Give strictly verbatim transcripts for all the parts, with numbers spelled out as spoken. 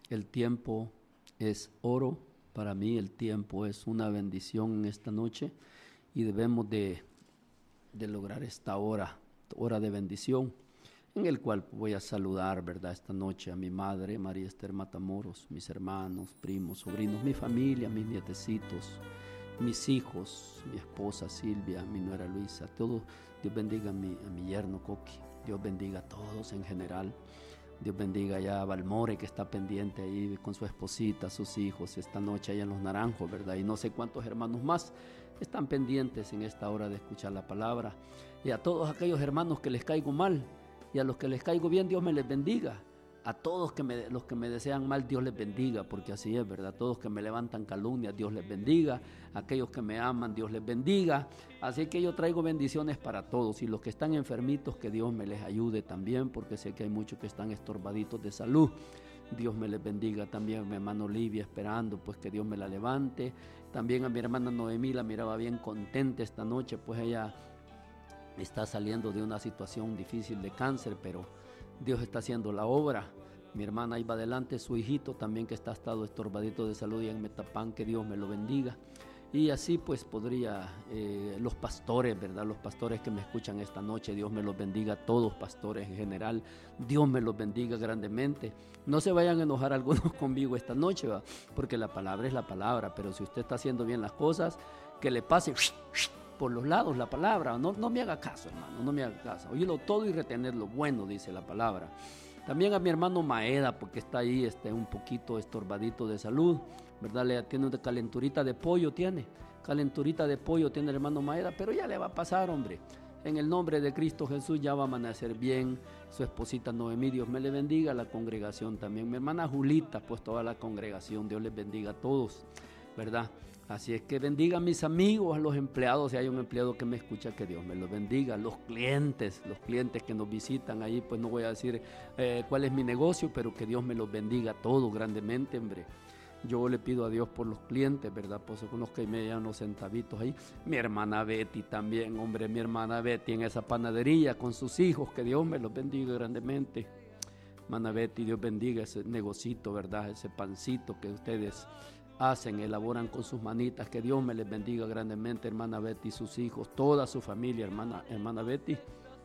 El tiempo es oro. Para mí el tiempo es una bendición en esta noche y debemos de, de lograr esta hora, hora de bendición, en el cual voy a saludar, ¿verdad?, esta noche a mi madre, María Esther Matamoros, mis hermanos, primos, sobrinos, mi familia, mis nietecitos, mis hijos, mi esposa Silvia, mi nuera Luisa, todos. Dios bendiga a mi, a mi yerno Coqui, Dios bendiga a todos en general. Dios bendiga ya a Valmore, que está pendiente ahí con su esposita, sus hijos, esta noche allá en Los Naranjos, ¿verdad? Y no sé cuántos hermanos más están pendientes en esta hora de escuchar la palabra. Y a todos aquellos hermanos que les caigo mal y a los que les caigo bien, Dios me les bendiga. A todos que me, los que me desean mal, Dios les bendiga, porque así es, ¿verdad? Todos que me levantan calumnias, Dios les bendiga. Aquellos que me aman, Dios les bendiga. Así que yo traigo bendiciones para todos. Y los que están enfermitos, que Dios me les ayude también, porque sé que hay muchos que están estorbaditos de salud. Dios me les bendiga también a mi hermana Olivia, esperando pues que Dios me la levante. También a mi hermana Noemí, la miraba bien contenta esta noche, pues ella está saliendo de una situación difícil de cáncer, pero Dios está haciendo la obra. Mi hermana ahí va adelante, su hijito también que está estado estorbadito de salud y en Metapán, que Dios me lo bendiga. Y así pues podría, eh, los pastores, ¿verdad? Los pastores que me escuchan esta noche, Dios me los bendiga, todos pastores en general, Dios me los bendiga grandemente. No se vayan a enojar algunos conmigo esta noche, ¿va? Porque la palabra es la palabra, pero si usted está haciendo bien las cosas, que le pase por los lados la palabra. No, no me haga caso, hermano, no me haga caso. Oírlo todo y retener lo bueno, dice la palabra. También a mi hermano Maeda, porque está ahí este, un poquito estorbadito de salud, ¿verdad? Le tiene una calenturita de pollo, tiene. Calenturita de pollo tiene el hermano Maeda, pero ya le va a pasar, hombre. En el nombre de Cristo Jesús ya va a amanecer bien. Su esposita Noemí, Dios me le bendiga, la congregación también. Mi hermana Julita, pues toda la congregación, Dios les bendiga a todos, ¿verdad? Así es que bendiga a mis amigos, a los empleados, si hay un empleado que me escucha, que Dios me los bendiga, los clientes, los clientes que nos visitan ahí, pues no voy a decir eh, cuál es mi negocio, pero que Dios me los bendiga a todos grandemente, hombre. Yo le pido a Dios por los clientes, ¿verdad? Pues son los que me llevan los centavitos ahí. Mi hermana Betty también, hombre, mi hermana Betty en esa panadería con sus hijos, que Dios me los bendiga grandemente. Hermana Betty, Dios bendiga ese negocito, ¿verdad? Ese pancito que ustedes hacen, elaboran con sus manitas, que Dios me les bendiga grandemente, hermana Betty, sus hijos, toda su familia, hermana, hermana Betty.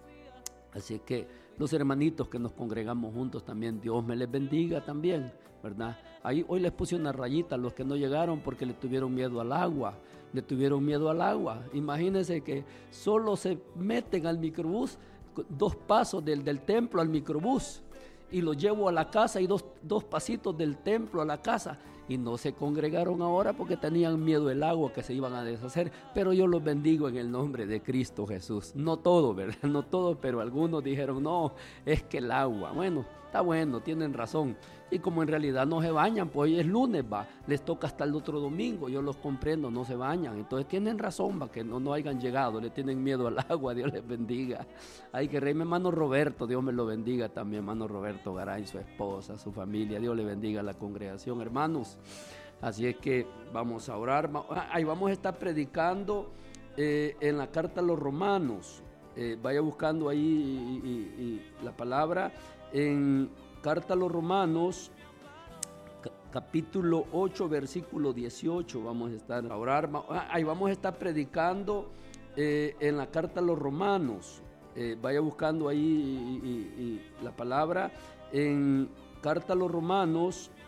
Así que los hermanitos que nos congregamos juntos también, Dios me les bendiga también, ¿verdad? Ahí hoy les puse una rayita a los que no llegaron porque le tuvieron miedo al agua, le tuvieron miedo al agua. Imagínense que solo se meten al microbús, dos pasos del, del templo al microbús, y los llevo a la casa y dos, dos pasitos del templo a la casa. Y no se congregaron ahora porque tenían miedo del agua, que se iban a deshacer. Pero yo los bendigo en el nombre de Cristo Jesús. No todo, ¿verdad? No todo, pero algunos dijeron, no, es que el agua. Bueno, está bueno, tienen razón. Y como en realidad no se bañan, pues hoy es lunes, va, les toca hasta el otro domingo, yo los comprendo, no se bañan. Entonces tienen razón, va, que no, no hayan llegado, le tienen miedo al agua, Dios les bendiga. Hay que reír, mi hermano Roberto, Dios me lo bendiga también, hermano Roberto Garay, su esposa, su familia, Dios le bendiga a la congregación, hermanos. Así es que vamos a orar, ahí vamos a estar predicando eh, en la carta a los Romanos. Eh, vaya buscando ahí y, y, y la palabra en carta a los Romanos, capítulo ocho, versículo dieciocho. Vamos a estar a orar, ahí vamos a estar predicando eh, en la carta a los Romanos. Eh, vaya buscando ahí y, y, y la palabra en carta a los Romanos,